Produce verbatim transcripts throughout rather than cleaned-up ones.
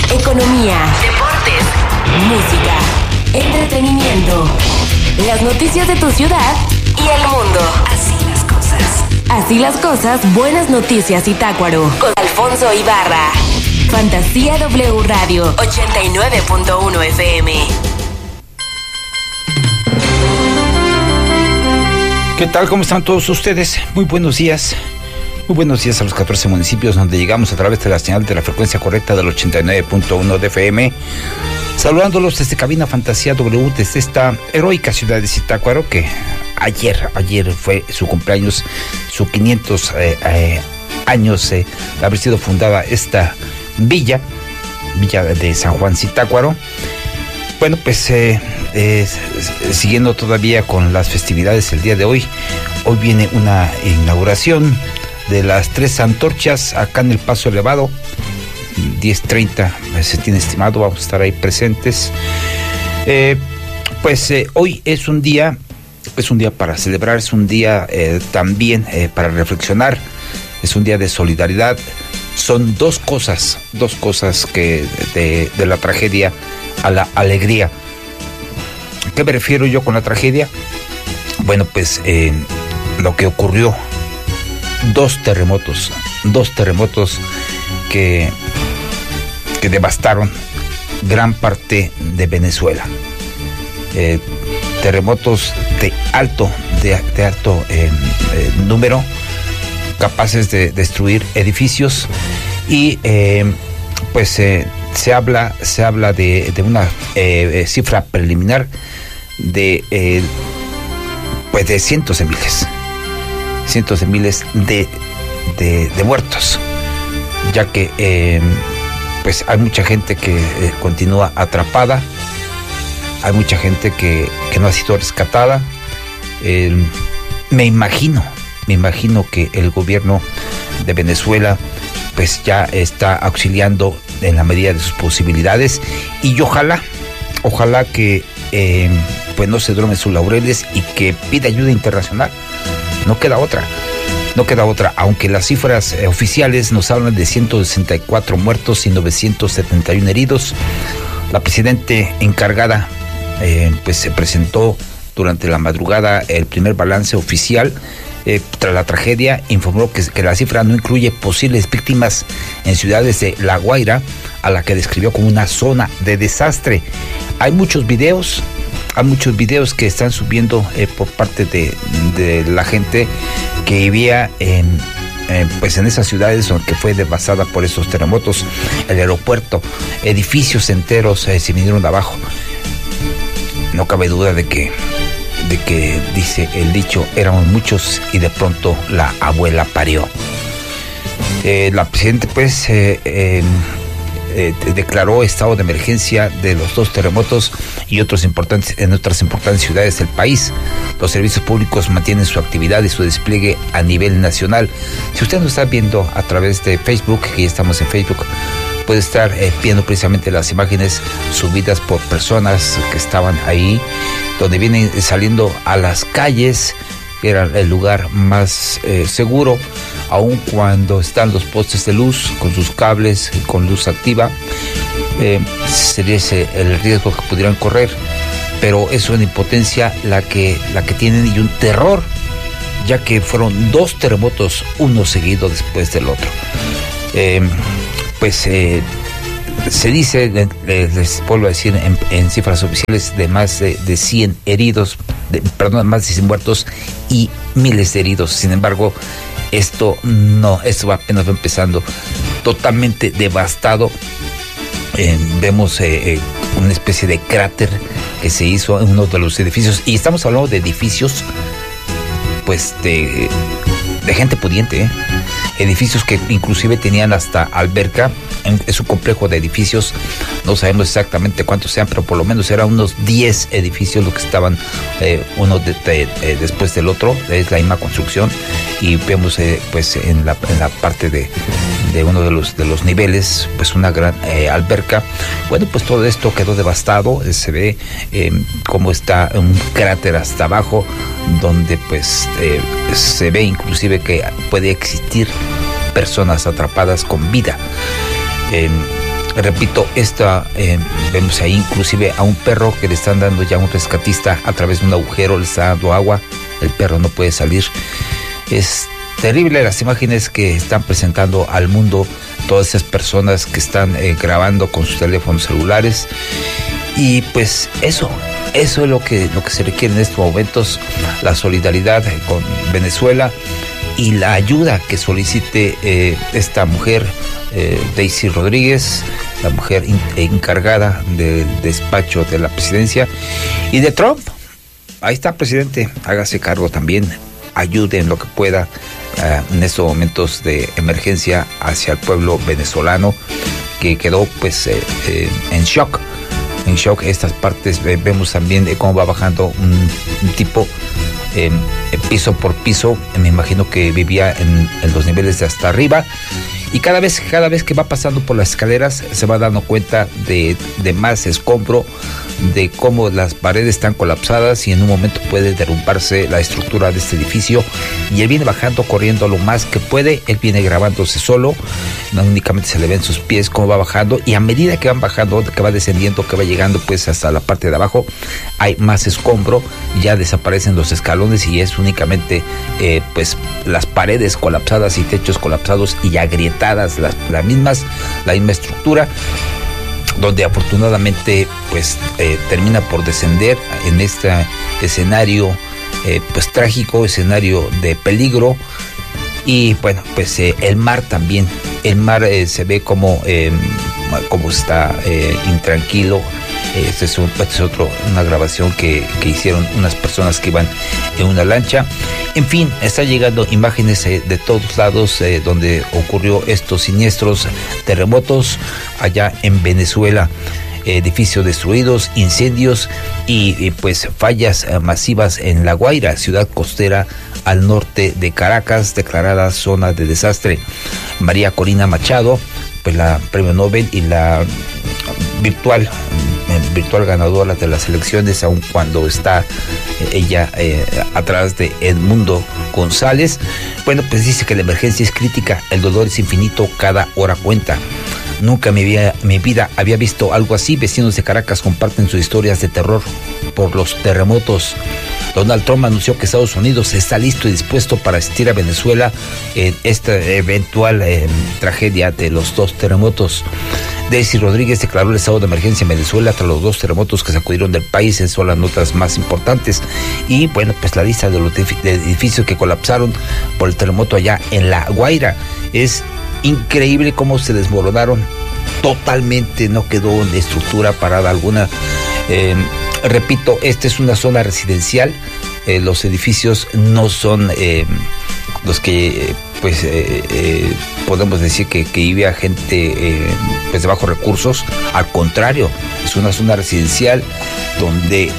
economía, deportes, música, entretenimiento, las noticias de tu ciudad y el mundo. Así las cosas. Así las cosas, buenas noticias Zitácuaro. Con Alfonso Ibarra. Fantasía W Radio ochenta y nueve punto uno F M. ¿Qué tal? ¿Cómo están todos ustedes? Muy buenos días. Muy buenos días a los catorce municipios donde llegamos a través de la señal de la frecuencia correcta del ochenta y nueve punto uno de F M. Saludándolos desde Cabina Fantasía W, desde esta heroica ciudad de Zitácuaro, que ayer, ayer fue su cumpleaños, su quinientos eh, eh, años eh, de haber sido fundada esta villa, villa de San Juan Zitácuaro. Bueno, pues eh, eh, siguiendo todavía con las festividades el día de hoy, hoy viene una inauguración de las tres antorchas acá en el Paso Elevado, diez treinta se tiene estimado, vamos a estar ahí presentes. Eh, pues eh, hoy es un día, es un día para celebrar, es un día eh, también eh, para reflexionar, es un día de solidaridad. Son dos cosas, dos cosas que de, de la tragedia a la alegría. ¿Qué me refiero yo con la tragedia? Bueno, pues eh, lo que ocurrió, dos terremotos, dos terremotos que, que devastaron gran parte de Venezuela. Eh, terremotos de alto, de, de alto eh, eh, número, capaces de destruir edificios y eh, pues eh, se habla se habla de, de una eh, cifra preliminar de eh, pues de cientos de miles cientos de miles de de, de muertos, ya que eh, pues hay mucha gente que eh, continúa atrapada, hay mucha gente que, que no ha sido rescatada. Eh, me imagino Me imagino que el gobierno de Venezuela pues ya está auxiliando en la medida de sus posibilidades y ojalá, ojalá que eh, pues no se duerme sus laureles y que pida ayuda internacional. No queda otra, no queda otra, aunque las cifras eh, oficiales nos hablan de ciento sesenta y cuatro muertos y novecientos setenta y uno heridos. La presidenta encargada eh, pues se presentó durante la madrugada el primer balance oficial. Eh, tras la tragedia, informó que, que la cifra no incluye posibles víctimas en ciudades de La Guaira, a la que describió como una zona de desastre. Hay muchos videos, hay muchos videos que están subiendo eh, por parte de, de la gente que vivía en, eh, pues en esas ciudades donde fue devastada por esos terremotos. El aeropuerto, edificios enteros eh, se vinieron de abajo. No cabe duda de que de que, dice el dicho, éramos muchos y de pronto la abuela parió. Eh, la presidenta pues eh, eh, eh, declaró estado de emergencia de los dos terremotos y otros importantes en otras importantes ciudades del país. Los servicios públicos mantienen su actividad y su despliegue a nivel nacional. Si usted nos está viendo a través de Facebook, que ya estamos en Facebook, puede estar eh, viendo precisamente las imágenes subidas por personas que estaban ahí, donde vienen saliendo a las calles, que era el lugar más eh, seguro, aun cuando están los postes de luz con sus cables, con luz activa, eh, sería ese el riesgo que pudieran correr, pero es una impotencia la que, la que tienen y un terror, ya que fueron dos terremotos, uno seguido después del otro. Eh, pues eh, se dice, les, les vuelvo a decir en, en cifras oficiales, de más de, de cien heridos, de, perdón, más de cien muertos y miles de heridos. Sin embargo, esto no, esto apenas va empezando, totalmente devastado. Eh, vemos eh, eh, una especie de cráter que se hizo en uno de los edificios, y estamos hablando de edificios pues de, de gente pudiente, ¿eh? Edificios que inclusive tenían hasta alberca. Es un complejo de edificios, no sabemos exactamente cuántos sean, pero por lo menos eran unos diez edificios los que estaban eh, uno de, de, de, después del otro, es la misma construcción, y vemos eh, pues en la, en la parte de, de uno de los de los niveles pues una gran eh, alberca. Bueno, pues todo esto quedó devastado, eh, se ve eh, cómo está un cráter hasta abajo, donde pues eh, se ve inclusive que puede existir personas atrapadas con vida. Eh, repito, esta, eh, vemos ahí inclusive a un perro que le están dando ya un rescatista a través de un agujero, le está dando agua, el perro no puede salir. Es terrible las imágenes que están presentando al mundo todas esas personas que están eh, grabando con sus teléfonos celulares. Y pues eso, eso es lo que, lo que se requiere en estos momentos, la solidaridad con Venezuela y la ayuda que solicite eh, esta mujer, eh, Daisy Rodríguez, la mujer in, encargada del despacho de la presidencia, y de Trump. Ahí está, presidente, hágase cargo también, ayude en lo que pueda uh, en estos momentos de emergencia hacia el pueblo venezolano, que quedó pues eh, eh, en shock. En shock estas partes. Eh, vemos también eh, cómo va bajando un, un tipo eh, piso por piso. Me imagino que vivía en, en los niveles de hasta arriba, y cada vez cada vez que va pasando por las escaleras se va dando cuenta de, de más escombro, de cómo las paredes están colapsadas y en un momento puede derrumbarse la estructura de este edificio, y él viene bajando, corriendo lo más que puede. Él viene grabándose solo, no únicamente se le ven sus pies cómo va bajando, y a medida que van bajando, que va descendiendo, que va llegando pues hasta la parte de abajo, hay más escombro, ya desaparecen los escalones y es únicamente eh, pues las paredes colapsadas y techos colapsados y agrietadas, las, las mismas, la misma estructura, donde afortunadamente pues eh, termina por descender en este escenario eh, pues trágico, escenario de peligro. Y bueno, pues eh, el mar también, el mar eh, se ve como, eh, como está eh, intranquilo. Este es, un, este es otro, una grabación que, que hicieron unas personas que iban en una lancha. En fin, está llegando imágenes eh, de todos lados eh, donde ocurrió estos siniestros terremotos allá en Venezuela. Edificios destruidos, incendios y, y pues fallas eh, masivas en La Guaira, ciudad costera al norte de Caracas, declarada zona de desastre. María Corina Machado, pues la premio Nobel y la virtual virtual ganadora de las elecciones, aun cuando está ella eh, atrás de Edmundo González, bueno, pues dice que la emergencia es crítica, el dolor es infinito, cada hora cuenta. Nunca en mi vida, mi vida había visto algo así. Vecinos de Caracas comparten sus historias de terror por los terremotos. Donald Trump anunció que Estados Unidos está listo y dispuesto para asistir a Venezuela en esta eventual eh, tragedia de los dos terremotos. Daisy Rodríguez declaró el estado de emergencia en Venezuela tras los dos terremotos que sacudieron del país. Esas son las notas más importantes. Y bueno, pues la lista de los edificios que colapsaron por el terremoto allá en La Guaira. Es increíble cómo se desmoronaron totalmente, no quedó en estructura parada alguna. Eh, repito, esta es una zona residencial, eh, los edificios no son eh, los que eh, pues eh, eh, podemos decir que, que vive gente eh, pues de bajos recursos. Al contrario, es una zona residencial donde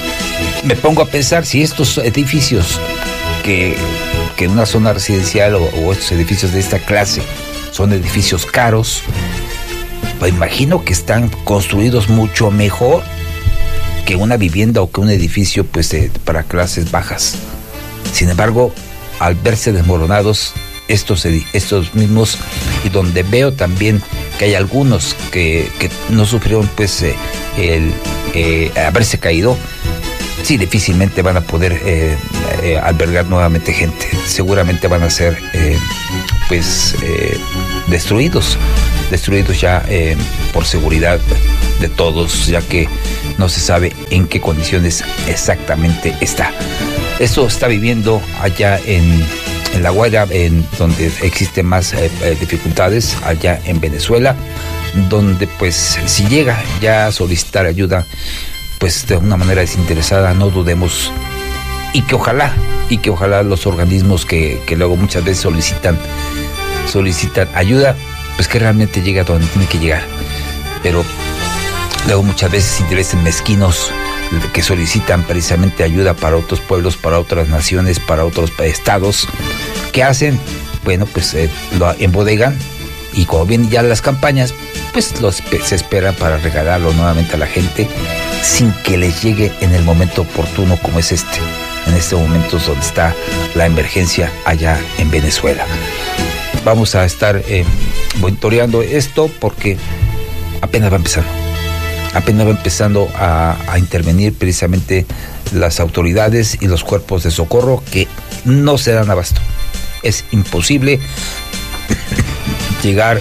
me pongo a pensar si estos edificios que, que en una zona residencial o, o estos edificios de esta clase son edificios caros, pues imagino que están construidos mucho mejor que una vivienda o que un edificio pues de, para clases bajas. Sin embargo, al verse desmoronados estos, estos mismos, y donde veo también que hay algunos que, que no sufrieron pues eh, el eh, haberse caído, sí, difícilmente van a poder eh, eh, albergar nuevamente gente. Seguramente van a ser eh, pues eh, destruidos, destruidos ya eh, por seguridad de todos, ya que no se sabe en qué condiciones exactamente está. Esto está viviendo allá en, en La Guaira, en donde existen más eh, dificultades, allá en Venezuela, donde pues si llega ya a solicitar ayuda pues de una manera desinteresada, no dudemos, y que ojalá, y que ojalá los organismos que, que luego muchas veces solicitan, solicitan ayuda, pues que realmente llegue a donde tiene que llegar. Pero luego muchas veces intereses mezquinos que solicitan precisamente ayuda para otros pueblos, para otras naciones, para otros estados, ¿qué hacen? Bueno, pues eh, lo embodegan, y cuando vienen ya las campañas, pues los, se espera para regalarlo nuevamente a la gente, sin que les llegue en el momento oportuno como es este, en estos momentos donde está la emergencia allá en Venezuela. Vamos a estar eh, monitoreando esto porque apenas va empezando. Apenas va empezando a, a intervenir precisamente las autoridades y los cuerpos de socorro que no se dan abasto. Es imposible llegar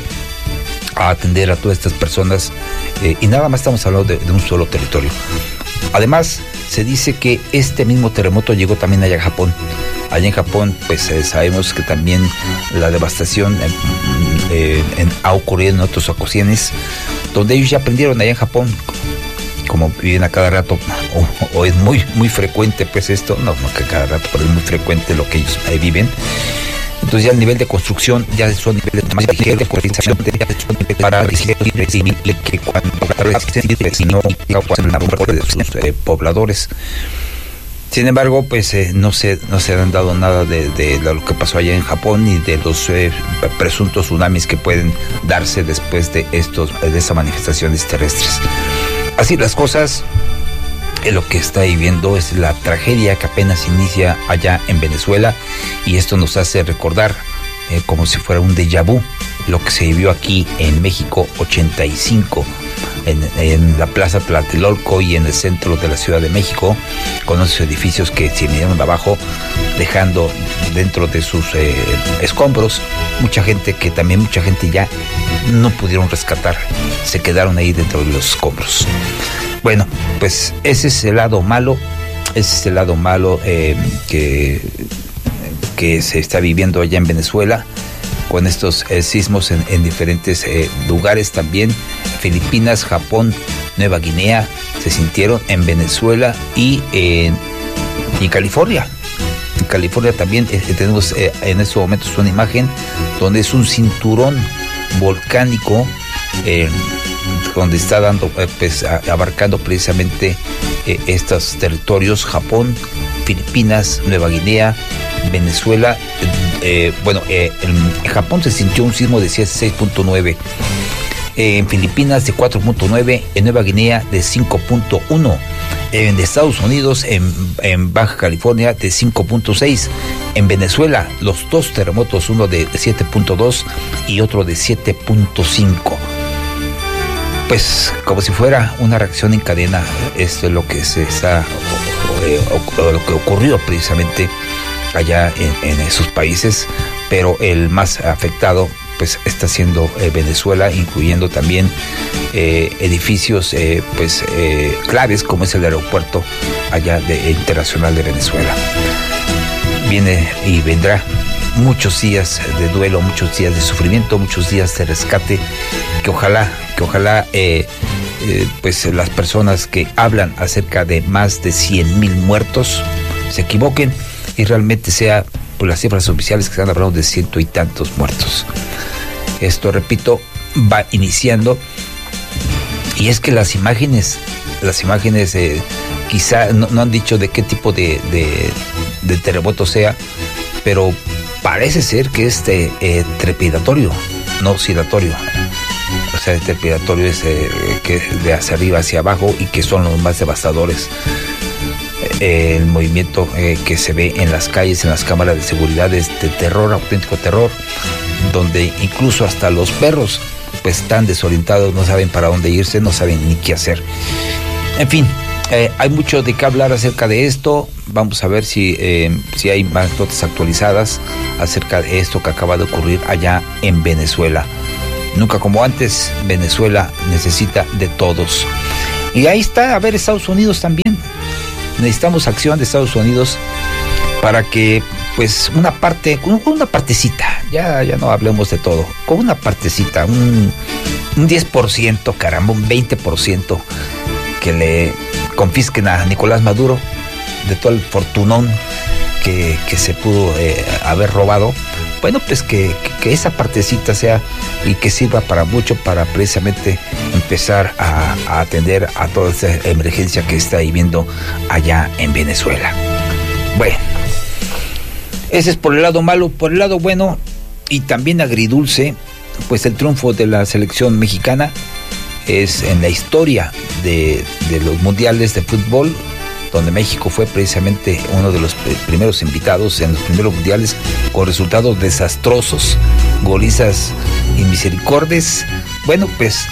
a atender a todas estas personas eh, y nada más estamos hablando de, de un solo territorio. Además, se dice que este mismo terremoto llegó también allá a Japón. Allá en Japón, pues eh, sabemos que también la devastación eh, eh, en, ha ocurrido en otras ocasiones, donde ellos ya aprendieron allá en Japón, como viven a cada rato, o, o es muy muy frecuente pues esto, no, no que cada rato, pero es muy frecuente lo que ellos eh, viven. Entonces ya el nivel de construcción ya son niveles más ligeros para decir que cuando no de sus eh, pobladores. Sin embargo, pues eh, no se no se han dado nada de, de lo que pasó allá en Japón ni de los eh, presuntos tsunamis que pueden darse después de estos de esas manifestaciones terrestres. Así las cosas. Lo que está viviendo es la tragedia que apenas inicia allá en Venezuela, y esto nos hace recordar eh, como si fuera un déjà vu lo que se vivió aquí en México ochenta y cinco en, en la Plaza Tlatelolco y en el centro de la Ciudad de México, con esos edificios que se vinieron abajo, dejando dentro de sus eh, escombros mucha gente que también mucha gente ya no pudieron rescatar, se quedaron ahí dentro de los escombros. Bueno, pues ese es el lado malo, ese es el lado malo eh, que, que se está viviendo allá en Venezuela, con estos eh, sismos en, en diferentes eh, lugares también. Filipinas, Japón, Nueva Guinea se sintieron, en Venezuela y en y California. En California también eh, tenemos eh, en estos momentos una imagen donde es un cinturón volcánico eh, donde está dando, eh, pues, a, abarcando precisamente eh, estos territorios: Japón, Filipinas, Nueva Guinea, Venezuela. Eh, bueno, eh, en Japón se sintió un sismo de seis punto nueve, eh, en Filipinas de cuatro punto nueve, en Nueva Guinea de cinco punto uno, en Estados Unidos, en, en Baja California, de cinco punto seis, en Venezuela los dos terremotos, uno de siete punto dos y otro de siete punto cinco. Pues como si fuera una reacción en cadena, esto es lo que se está, o, o, o lo que ocurrió precisamente allá en, en esos países, pero el más afectado pues está siendo eh, Venezuela, incluyendo también eh, edificios eh, pues eh, claves como es el aeropuerto allá de, internacional de Venezuela. Viene y vendrá muchos días de duelo, muchos días de sufrimiento, muchos días de rescate, que ojalá, que ojalá eh, eh, pues las personas que hablan acerca de más de cien mil muertos se equivoquen y realmente sea por las cifras oficiales que están hablando de ciento y tantos muertos. Esto, repito, va iniciando, y es que las imágenes, las imágenes eh, quizá no, no han dicho de qué tipo de, de, de terremoto sea, pero parece ser que es de, eh, trepidatorio, no oscilatorio. O sea, el trepidatorio es eh, que de hacia arriba hacia abajo, y que son los más devastadores. Eh, el movimiento eh, que se ve en las calles, en las cámaras de seguridad, es de terror, auténtico terror, donde incluso hasta los perros pues están desorientados, no saben para dónde irse, no saben ni qué hacer. En fin, eh, hay mucho de qué hablar acerca de esto. Vamos a ver si, eh, si hay más notas actualizadas acerca de esto que acaba de ocurrir allá en Venezuela. Nunca como antes, Venezuela necesita de todos. Y ahí está, a ver, Estados Unidos también. Necesitamos acción de Estados Unidos para que, pues, una parte, con una partecita, ya, ya no hablemos de todo, con una partecita, un, un diez por ciento, caramba, un veinte por ciento, que le confisquen a Nicolás Maduro de todo el fortunón que, que se pudo eh, haber robado. Bueno, pues que, que, que esa partecita sea y que sirva para mucho, para precisamente empezar a, a atender a toda esta emergencia que está viviendo allá en Venezuela. Bueno, ese es por el lado malo. Por el lado bueno y también agridulce, pues el triunfo de la selección mexicana es en la historia de, de los mundiales de fútbol, donde México fue precisamente uno de los primeros invitados en los primeros mundiales, con resultados desastrosos, golizas y misericordias. Bueno, pues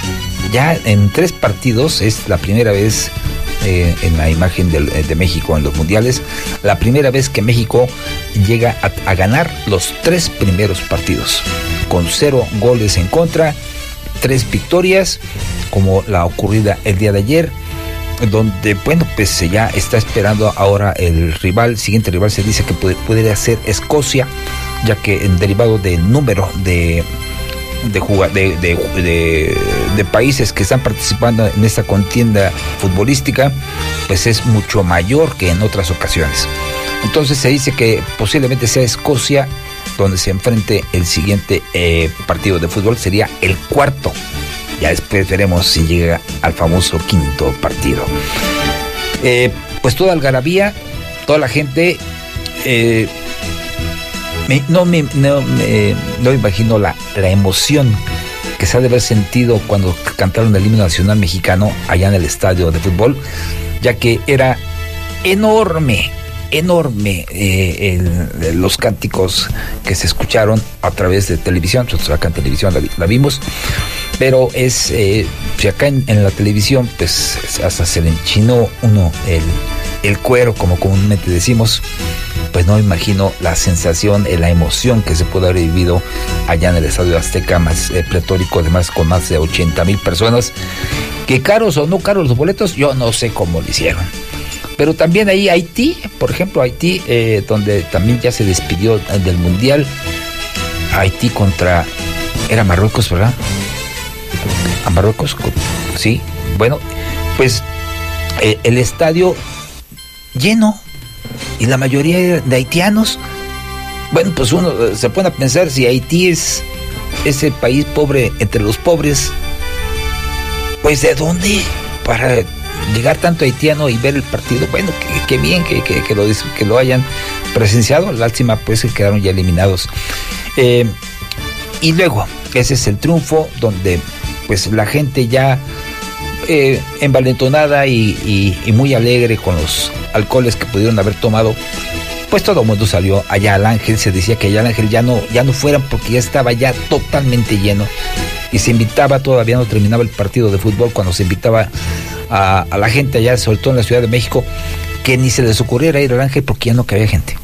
ya en tres partidos es la primera vez eh, en la imagen de, de México en los mundiales, la primera vez que México llega a, a ganar los tres primeros partidos, con cero goles en contra, tres victorias, como la ocurrida el día de ayer, donde, bueno, pues ya está esperando ahora el rival, el siguiente rival se dice que puede, podría ser Escocia, ya que en derivado del número de de, de, de, de de países que están participando en esta contienda futbolística, pues es mucho mayor que en otras ocasiones. Entonces se dice que posiblemente sea Escocia donde se enfrente el siguiente eh, partido de fútbol, sería el cuarto. Ya después veremos si llega al famoso quinto partido. Eh, pues toda algarabía, toda la gente, eh, me, no, me, no, me, no me imagino la, la emoción que se ha de haber sentido cuando cantaron el himno nacional mexicano allá en el estadio de fútbol, ya que era enorme, enorme eh, el, los cánticos que se escucharon a través de televisión. Nosotros acá en televisión la, la vimos, pero es eh, si acá en, en la televisión pues hasta se le enchinó uno el, el cuero, como comúnmente decimos. Pues no me imagino la sensación, la emoción que se puede haber vivido allá en el Estadio Azteca, más eh, pletórico, además con más de ochenta mil personas, que caros o no caros los boletos, yo no sé cómo lo hicieron. Pero también ahí Haití, por ejemplo, Haití, eh, donde también ya se despidió del Mundial, Haití contra, era Marruecos, ¿verdad? A Marruecos, sí, bueno, pues eh, el estadio lleno, y la mayoría de haitianos. Bueno, pues uno se pone a pensar, si Haití es ese país pobre entre los pobres, pues ¿de dónde para llegar tanto haitiano y ver el partido? Bueno, qué bien que, que, que, lo, que lo hayan presenciado. La última pues que quedaron ya eliminados. Eh, y luego, ese es el triunfo donde pues la gente ya eh, envalentonada y, y, y muy alegre con los alcoholes que pudieron haber tomado, pues todo el mundo salió allá al Ángel. Se decía que allá al Ángel ya no, ya no fueran porque ya estaba ya totalmente lleno, y se invitaba, todavía no terminaba el partido de fútbol, cuando se invitaba a, a la gente allá, sobre todo en la Ciudad de México, que ni se les ocurriera ir al Ángel porque ya no cabía gente.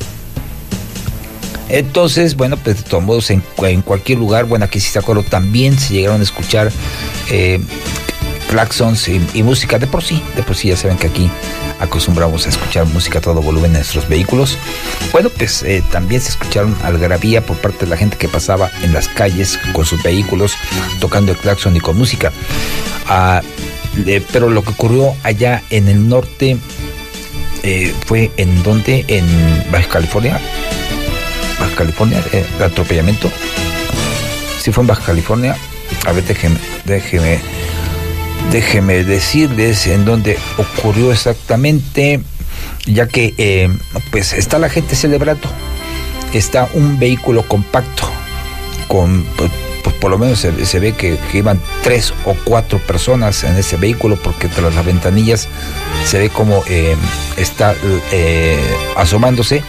Entonces, bueno, pues de todos modos en, en cualquier lugar, bueno, aquí sí se acuerdo, también se llegaron a escuchar eh, claxons y, y música de por sí, de por sí ya saben que aquí acostumbramos a escuchar música a todo volumen en nuestros vehículos. Bueno, pues eh, también se escucharon algarabía por parte de la gente que pasaba en las calles con sus vehículos, tocando el claxon y con música. Ah, eh, pero lo que ocurrió allá en el norte eh, fue en donde, en Baja California, Baja California, eh, el atropellamiento, sí fue en Baja California. A ver, déjeme, déjeme Déjeme decirles en dónde ocurrió exactamente, ya que eh, pues está la gente celebrando. Está un vehículo compacto con, pues, pues por lo menos se, se ve que, que iban tres o cuatro personas en ese vehículo, porque tras las ventanillas se ve como eh, está eh, asomándose,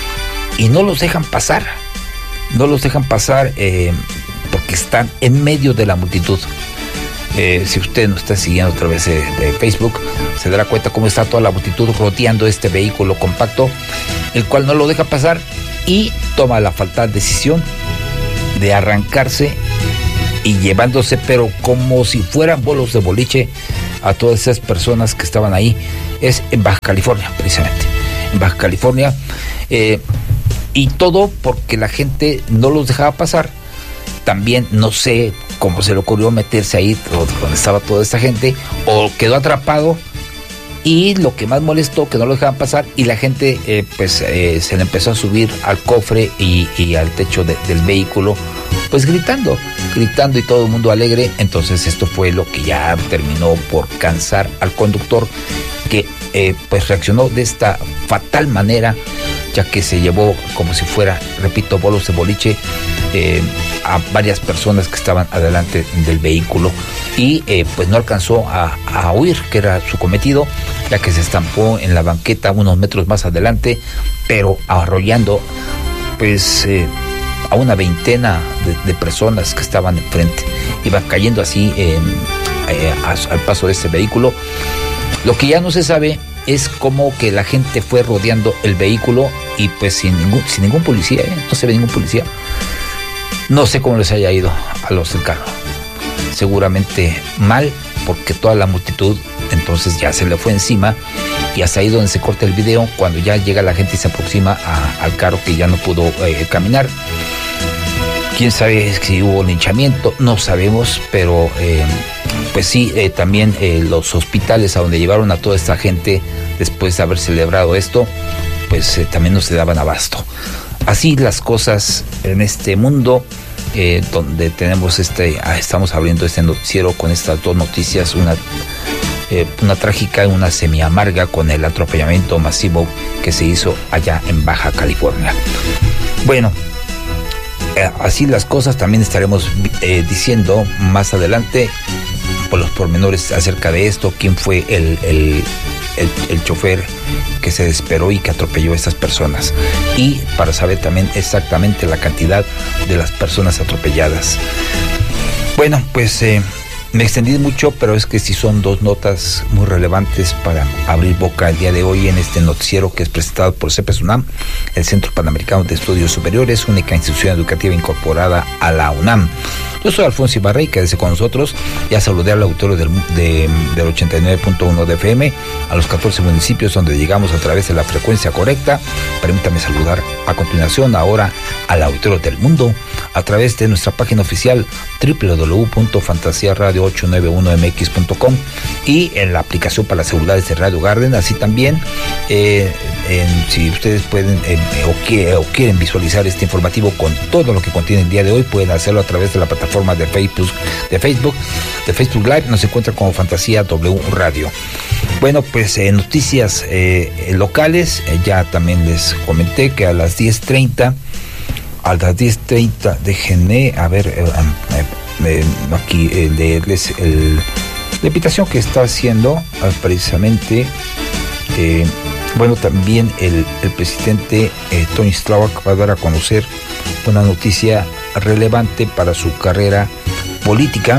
y no los dejan pasar, no los dejan pasar eh, porque están en medio de la multitud. Eh, si usted nos está siguiendo a través de, de Facebook, se dará cuenta cómo está toda la multitud rodeando este vehículo compacto, el cual no lo deja pasar, y toma la fatal decisión de arrancarse y llevándose, pero como si fueran bolos de boliche, a todas esas personas que estaban ahí. Es en Baja California, precisamente, en Baja California, eh, y todo porque la gente no los dejaba pasar. También no sé cómo se le ocurrió meterse ahí donde estaba toda esta gente, o quedó atrapado, y lo que más molestó, que no lo dejaban pasar, y la gente eh, pues eh, se le empezó a subir al cofre y, y al techo de, del vehículo, pues gritando, gritando y todo el mundo alegre. Entonces esto fue lo que ya terminó por cansar al conductor, que eh, pues reaccionó de esta fatal manera, ya que se llevó como si fuera, repito, bolos de boliche, eh, a varias personas que estaban adelante del vehículo, y eh, pues no alcanzó a, a huir, que era su cometido, ya que se estampó en la banqueta unos metros más adelante, pero arrollando pues eh, a una veintena de, de personas que estaban enfrente. Iban cayendo así eh, eh, al paso de este vehículo. Lo que ya no se sabe es cómo que la gente fue rodeando el vehículo y pues sin ningún, sin ningún policía, ¿eh? No se ve ningún policía. No sé cómo les haya ido a los del carro. Seguramente mal, porque toda la multitud entonces ya se le fue encima, y hasta ahí donde se corta el video, cuando ya llega la gente y se aproxima a, al carro que ya no pudo eh, caminar. Quién sabe si hubo linchamiento, no sabemos, pero eh, pues sí, eh, también eh, los hospitales a donde llevaron a toda esta gente después de haber celebrado esto, pues eh, también no se daban abasto. Así las cosas en este mundo, eh, donde tenemos este, ah, estamos abriendo este noticiero con estas dos noticias, una, eh, una trágica y una semi amarga, con el atropellamiento masivo que se hizo allá en Baja California. Bueno, eh, así las cosas. También estaremos eh, diciendo más adelante por los pormenores acerca de esto, quién fue el, el, el, el chofer que se desesperó y que atropelló a estas personas, y para saber también exactamente la cantidad de las personas atropelladas. Bueno, pues eh, me extendí mucho, pero es que sí son dos notas muy relevantes para abrir boca el día de hoy en este noticiero, que es presentado por CEPES UNAM, el Centro Panamericano de Estudios Superiores, única institución educativa incorporada a la UNAM. Yo soy Alfonso Ibarra, quédese con nosotros. Ya saludé al auditorio del, de, del ochenta y nueve punto uno de F M, a los catorce municipios donde llegamos a través de la frecuencia correcta. Permítame saludar a continuación ahora al auditorio del mundo a través de nuestra página oficial doble u doble u doble u punto fantasía radio ocho nueve uno m x punto com y en la aplicación para las celulares de Radio Garden. Así también, eh, en, si ustedes pueden eh, o, que, o quieren visualizar este informativo con todo lo que contiene el día de hoy, pueden hacerlo a través de la plataforma de Facebook, de Facebook, de Facebook Live. Nos encuentra como Fantasía W Radio. Bueno, pues eh, noticias eh, locales. Eh, ya también les comenté que a las diez treinta, a las diez treinta, déjenme, a ver, eh, eh, aquí eh, leerles el, la invitación que está haciendo eh, precisamente, eh, bueno, también el, el presidente eh, Tony Strawak va a dar a conocer una noticia relevante para su carrera política,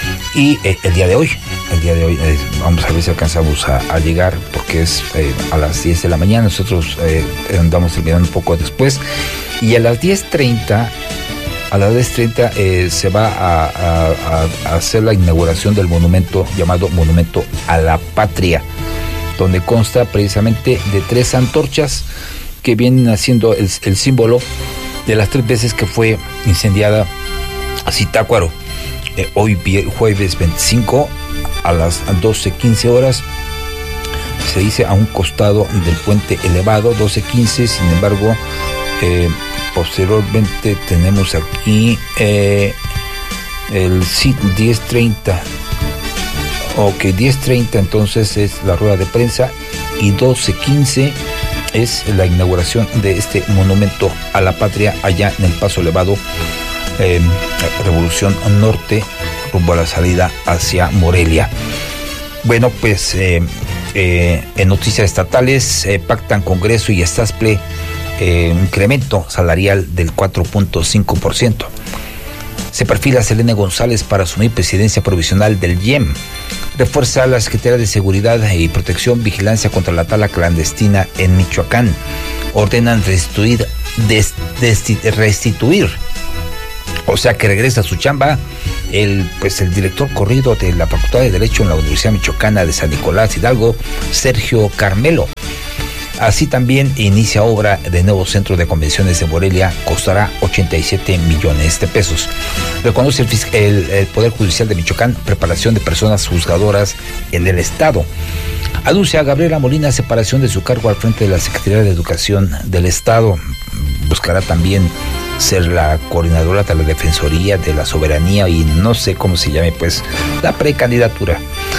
y eh, el día de hoy, el día de hoy eh, vamos a ver si alcanzamos a, a llegar, porque es eh, a las diez de la mañana, nosotros eh, andamos terminando un poco después, y a las diez treinta, a las diez treinta eh, se va a, a, a hacer la inauguración del monumento llamado Monumento a la Patria, donde consta precisamente de tres antorchas que vienen haciendo el, el símbolo de las tres veces que fue incendiada Zitácuaro. Eh, hoy jueves veinticinco a las doce quince horas, se dice a un costado del puente elevado, doce quince. Sin embargo, eh, posteriormente tenemos aquí eh, el diez treinta. Ok, diez treinta entonces es la rueda de prensa, y doce quince es la inauguración de este monumento a la patria allá en el Paso Elevado, eh, Revolución Norte, rumbo a la salida hacia Morelia. Bueno, pues eh, eh, en noticias estatales, eh, pactan Congreso y Estasple eh, un incremento salarial del cuatro punto cinco por ciento. Se perfila Selene González para asumir presidencia provisional del I E M. Refuerza la Secretaría de Seguridad y Protección vigilancia contra la tala clandestina en Michoacán. Ordenan restituir, des, des, restituir, o sea que regresa a su chamba el, pues el director corrido de la Facultad de Derecho en la Universidad Michoacana de San Nicolás Hidalgo, Sergio Carmelo. Así también inicia obra de nuevo centro de convenciones de Morelia, costará ochenta y siete millones de pesos. Reconoce el, el, el Poder Judicial de Michoacán preparación de personas juzgadoras en el Estado. Anuncia a Gabriela Molina separación de su cargo al frente de la Secretaría de Educación del Estado. Buscará también ser la coordinadora de la Defensoría de la Soberanía y no sé cómo se llame, pues, la precandidatura.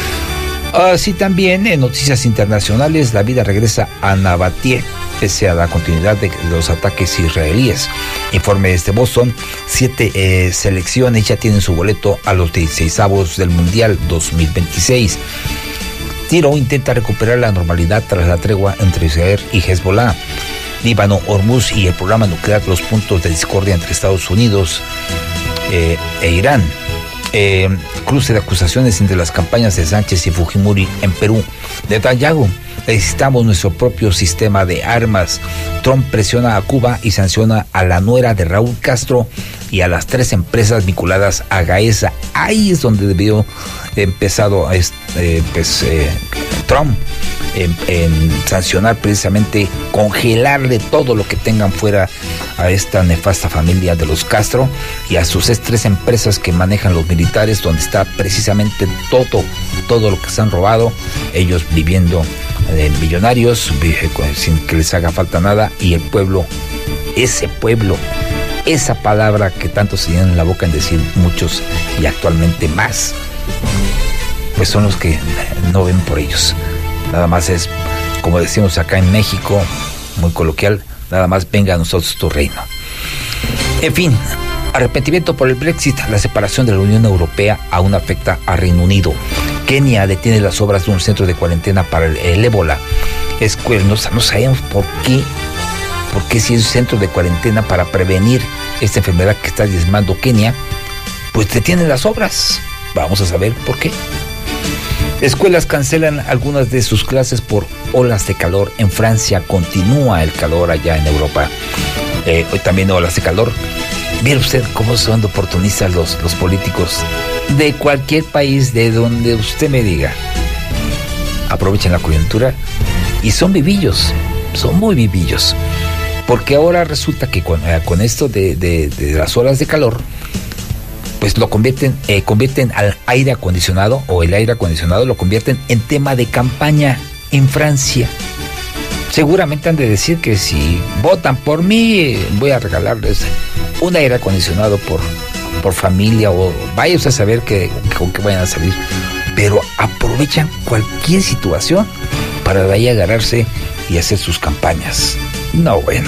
Así también en noticias internacionales, la vida regresa a Nabatie pese a la continuidad de los ataques israelíes. Informe desde Boston, siete eh, selecciones ya tienen su boleto a los dieciseisavos del Mundial dos mil veintiséis. Tiro intenta recuperar la normalidad tras la tregua entre Israel y Hezbollah. Líbano, Hormuz y el programa nuclear, los puntos de discordia entre Estados Unidos eh, e Irán. Eh, cruce de acusaciones entre las campañas de Sánchez y Fujimori en Perú. Netanyahu: necesitamos nuestro propio sistema de armas. Trump presiona a Cuba y sanciona a la nuera de Raúl Castro y a las tres empresas vinculadas a Gaesa. Ahí es donde debió empezado eh, pues, eh, Trump en, en sancionar, precisamente congelarle todo lo que tengan fuera a esta nefasta familia de los Castro y a sus tres empresas que manejan los militares, donde está precisamente todo, todo lo que se han robado, ellos viviendo eh, millonarios, sin que les haga falta nada, y el pueblo, ese pueblo, esa palabra que tanto se llenan la boca en decir muchos y actualmente más, pues son los que no ven por ellos. Nada más es, como decimos acá en México, muy coloquial, nada más venga a nosotros tu reino. En fin, arrepentimiento por el Brexit. La separación de la Unión Europea aún afecta a Reino Unido. Kenia detiene las obras de un centro de cuarentena para el, el ébola. Es, no, no sabemos por qué, por qué si es un centro de cuarentena para prevenir esta enfermedad que está diezmando Kenia, pues detienen las obras. Vamos a saber por qué. Escuelas cancelan algunas de sus clases por olas de calor. En Francia continúa el calor allá en Europa. Eh, hoy también olas de calor. Mire usted cómo son de oportunistas los, los políticos de cualquier país, de donde usted me diga. Aprovechan la coyuntura y son vivillos, son muy vivillos. Porque ahora resulta que con, eh, con esto de, de, de las olas de calor, pues lo convierten, eh, convierten al aire acondicionado, o el aire acondicionado lo convierten en tema de campaña en Francia. Seguramente han de decir que si votan por mí, voy a regalarles un aire acondicionado por, por familia, o vaya usted a saber que, con qué vayan a salir. Pero aprovechan cualquier situación para de ahí agarrarse y hacer sus campañas. No, bueno.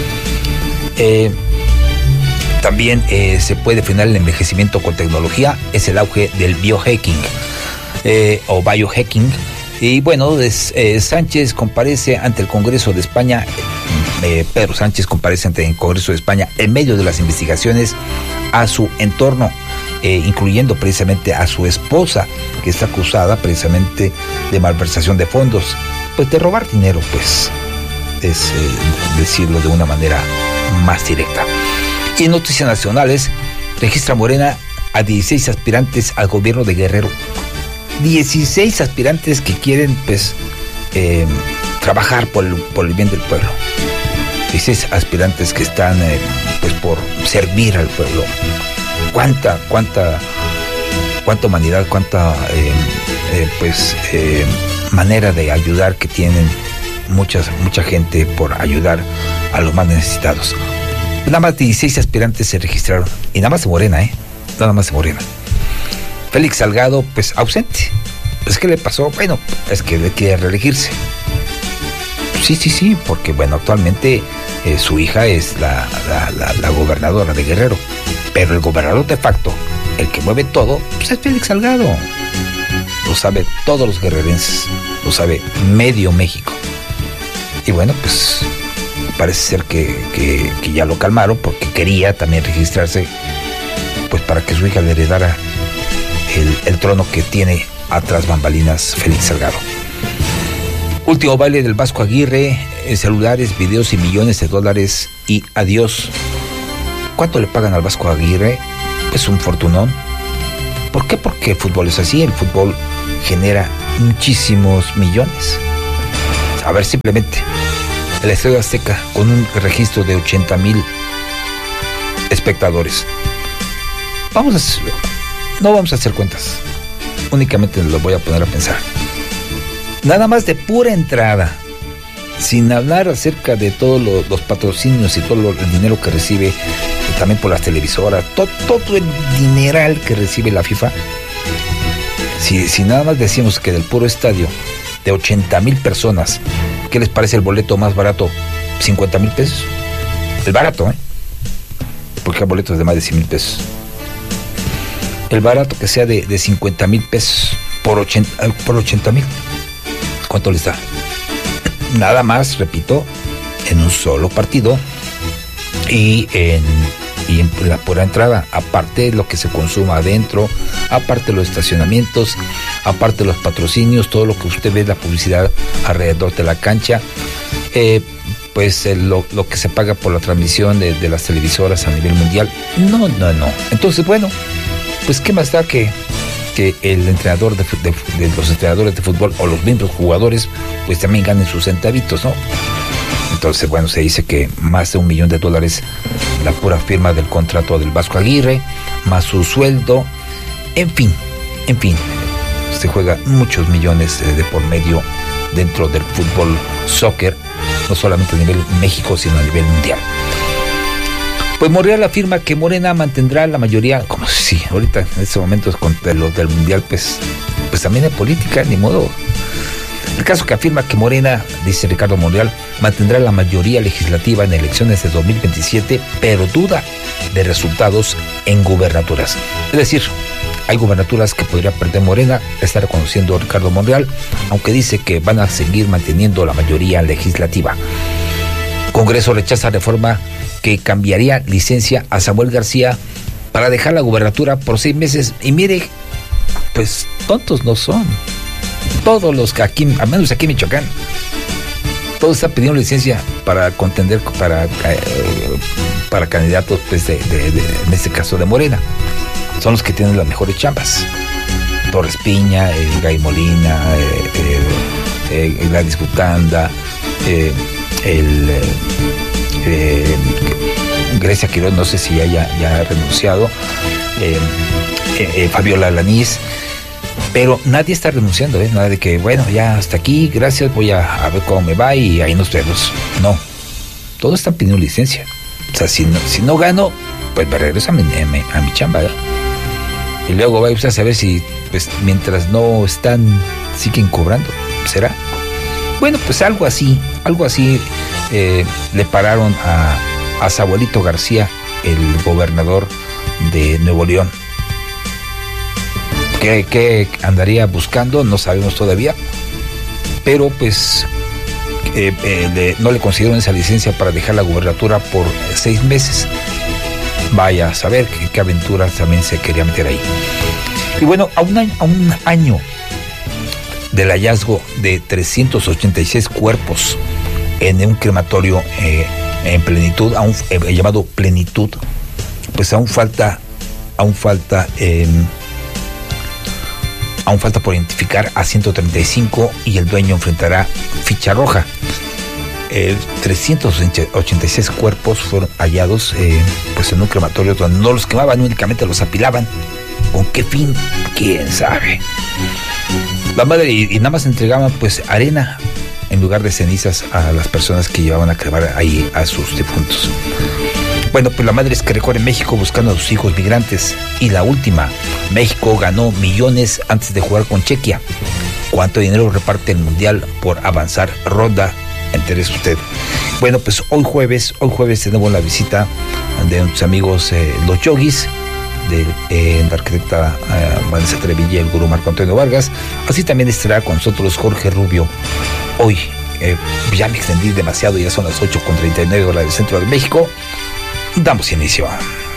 Eh... También eh, se puede frenar el envejecimiento con tecnología. Es el auge del biohacking eh, o biohacking. Y bueno, es, eh, Sánchez comparece ante el Congreso de España. Eh, Pedro Sánchez comparece ante el Congreso de España en medio de las investigaciones a su entorno, eh, incluyendo precisamente a su esposa, que está acusada precisamente de malversación de fondos, pues de robar dinero, pues es eh, decirlo de una manera más directa. Y en noticias nacionales, registra Morena a dieciséis aspirantes al gobierno de Guerrero. dieciséis aspirantes que quieren, pues, eh, trabajar por el, por el bien del pueblo. dieciséis aspirantes que están, eh, pues, por servir al pueblo. Cuánta, cuánta, cuánta humanidad, cuánta, eh, eh, pues, eh, manera de ayudar que tienen muchas, mucha gente por ayudar a los más necesitados. Nada más dieciséis aspirantes se registraron. Y nada más de Morena, ¿eh? Nada más de Morena. Félix Salgado, pues, ausente. Pues, ¿qué le pasó? Bueno, es que quiere reelegirse. Sí, sí, sí, porque, bueno, actualmente eh, su hija es la, la, la, la gobernadora de Guerrero. Pero el gobernador de facto, el que mueve todo, pues es Félix Salgado. Lo sabe todos los guerrerenses. Lo sabe medio México. Y bueno, pues parece ser que, que, que ya lo calmaron, porque quería también registrarse, pues para que su hija le heredara el, el trono que tiene atrás bambalinas Félix Salgado. Último baile del Vasco Aguirre, en celulares, videos y millones de dólares, y adiós. ¿Cuánto le pagan al Vasco Aguirre? Pues un fortunón. ¿Por qué? Porque el fútbol es así, el fútbol genera muchísimos millones. A ver, simplemente el Estadio Azteca con un registro de ochenta mil espectadores. Vamos a hacer, no vamos a hacer cuentas, únicamente lo voy a poner a pensar. Nada más de pura entrada, sin hablar acerca de todos lo, los patrocinios y todo lo, el dinero que recibe, también por las televisoras, to, todo el dineral que recibe la FIFA. Si, si nada más decimos que del puro estadio de ochenta mil personas, ¿qué les parece el boleto más barato? cincuenta mil pesos. El barato, ¿eh? Porque hay boletos de más de cien mil pesos. El barato que sea de, de cincuenta mil pesos por ochenta, por ochenta mil. ¿Cuánto les da? Nada más, repito, en un solo partido y en, y en la pura entrada, aparte de lo que se consuma adentro, aparte de los estacionamientos, aparte de los patrocinios, todo lo que usted ve, la publicidad alrededor de la cancha, eh, pues eh, lo, lo que se paga por la transmisión de, de las televisoras a nivel mundial. No, no, no. Entonces, bueno, pues qué más da que, que el entrenador de, de, de los entrenadores de fútbol o los mismos jugadores pues también ganen sus centavitos, ¿no? Entonces, bueno, se dice que más de un millón de dólares la pura firma del contrato del Vasco Aguirre, más su sueldo, en fin, en fin, se juega muchos millones de, de por medio dentro del fútbol soccer, no solamente a nivel México, sino a nivel mundial. Pues Monreal afirma que Morena mantendrá la mayoría, como si ahorita en estos momentos con los del mundial, pues, pues también es política, ni modo. El caso que afirma que Morena, dice Ricardo Monreal, mantendrá la mayoría legislativa en elecciones de dos mil veintisiete, pero duda de resultados en gubernaturas. Es decir, hay gubernaturas que podría perder Morena, está reconociendo Ricardo Monreal, aunque dice que van a seguir manteniendo la mayoría legislativa. Congreso rechaza reforma que cambiaría licencia a Samuel García para dejar la gubernatura por seis meses. Y mire, pues tontos no son. Todos los que aquí, al menos aquí en Michoacán, todos están pidiendo licencia para contender para, eh, para candidatos, pues de, de, de, en este caso de Morena. Son los que tienen las mejores chambas. Torres Piña, eh, Gay Molina, eh, eh, eh, Gladys Gutanda, eh, el eh, eh, Grecia Quiroz, no sé si ya, ya, ya ha renunciado, eh, eh, eh, Fabiola Alanís. Pero nadie está renunciando, ¿eh? Nada de que, bueno, ya hasta aquí, gracias, voy a, a ver cómo me va y ahí nos vemos. No, todos están pidiendo licencia. O sea, si no, si no gano, pues me regreso a mi, a mi, a mi chamba, ¿eh? Y luego va a saber si, pues, mientras no están, siguen cobrando. ¿Será? Bueno, pues algo así, algo así eh, le pararon a, a Samuelito García, el gobernador de Nuevo León. ¿Qué, qué andaría buscando? No sabemos todavía, pero pues eh, eh, le, no le consiguieron esa licencia para dejar la gubernatura por seis meses. Vaya a saber qué, qué aventuras también se quería meter ahí. Y bueno, a un año, a un año del hallazgo de trescientos ochenta y seis cuerpos en un crematorio eh, en Plenitud, aún, eh, llamado Plenitud, pues aún falta, aún falta... Eh, Aún falta por identificar a ciento treinta y cinco y el dueño enfrentará ficha roja. Eh, trescientos ochenta y seis cuerpos fueron hallados eh, pues en un crematorio donde no los quemaban, únicamente los apilaban. ¿Con qué fin? ¿Quién sabe? La madre y, y nada más entregaban pues arena en lugar de cenizas a las personas que llevaban a cremar ahí a sus difuntos. Bueno, pues la madre es que recorre México buscando a sus hijos migrantes. Y la última, México ganó millones antes de jugar con Chequia. ¿Cuánto dinero reparte el Mundial por avanzar ronda? Entérese usted. Bueno, pues hoy jueves, hoy jueves tenemos la visita de nuestros amigos eh, los Yogis, de eh, la arquitecta eh, Vanessa Trevilla y el gurú Marco Antonio Vargas. Así también estará con nosotros Jorge Rubio. Hoy, eh, ya me extendí demasiado, ya son las ocho con treinta y nueve horas del centro de México. Damos inicio.